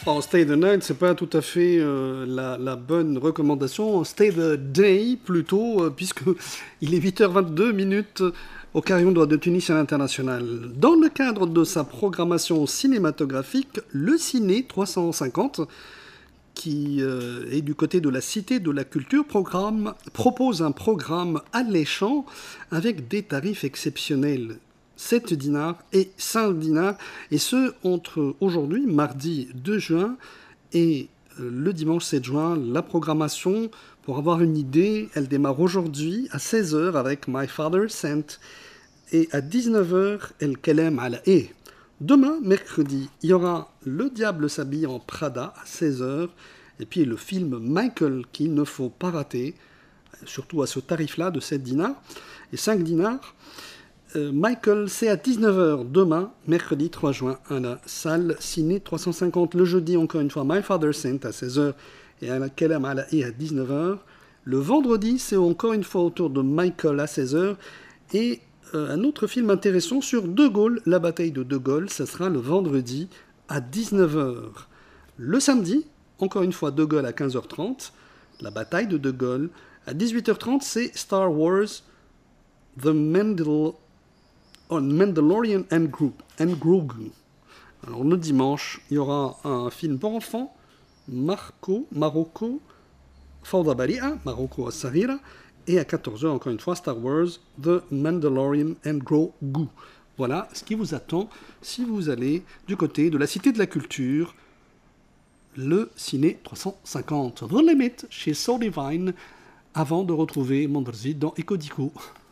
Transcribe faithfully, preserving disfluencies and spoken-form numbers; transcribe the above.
Oh, Stay the Night, c'est pas tout à fait euh, la, la bonne recommandation. Stay the Day, plutôt, euh, puisque il est huit heures vingt-deux minutes au Carillon droit de Tunis à l'international. Dans le cadre de sa programmation cinématographique, le Ciné trois cent cinquante, qui euh, est du côté de la Cité de la Culture, programme, propose un programme alléchant avec des tarifs exceptionnels. sept dinars et cinq dinars, et ce entre aujourd'hui, mardi deux juin, et euh, le dimanche sept juin. La programmation, pour avoir une idée, elle démarre aujourd'hui à seize heures avec My Father Sent, et à dix-neuf heures, El Kelem Ala E. Demain, mercredi, il y aura Le Diable s'habille en Prada à seize heures, et puis le film Michael qu'il ne faut pas rater, surtout à ce tarif-là de sept dinars et cinq dinars. Euh, Michael, c'est à dix-neuf heures demain, mercredi trois juin, à la salle Ciné trois cent cinquante. Le jeudi, encore une fois, My Father Sent à seize heures et à la Kelem Ala E à dix-neuf heures. Le vendredi, c'est encore une fois autour de Michael à seize heures. Et euh, un autre film intéressant sur De Gaulle, la bataille de De Gaulle, ça sera le vendredi à dix-neuf heures. Le samedi, encore une fois, De Gaulle à quinze heures trente, la bataille de De Gaulle. À dix-huit heures trente, c'est Star Wars, The Mandal- oh, Mandalorian and Group, and Grogu. Alors le dimanche, il y aura un film pour enfants, Marco, Marocco, Fawda Bari'a, Marocco As-Saghira, et à quatorze heures, encore une fois, Star Wars, The Mandalorian and Grogu. Voilà ce qui vous attend si vous allez du côté de la Cité de la Culture, le Ciné trois cent cinquante. The Limit chez Soul Divine, avant de retrouver Monderzy dans Eco Dico.